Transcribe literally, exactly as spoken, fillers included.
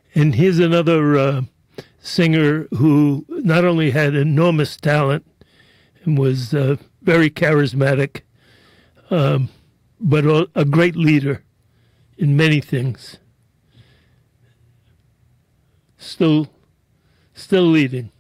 And here's another uh, singer who not only had enormous talent and was uh, very charismatic, um, but a, a great leader in many things. Still, still leading.